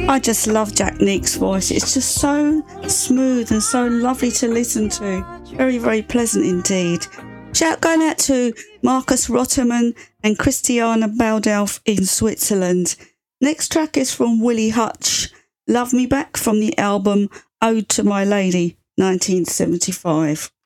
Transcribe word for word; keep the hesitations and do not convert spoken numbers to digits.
I just love Jack Nick's voice. It's just so smooth and so lovely to listen to. Very, very pleasant indeed. Shout going out to Marcus Rotterman and Christiana Baldauf in Switzerland. Next track is from Willie Hutch, Love Me Back, from the album Ode to My Lady, nineteen seventy-five.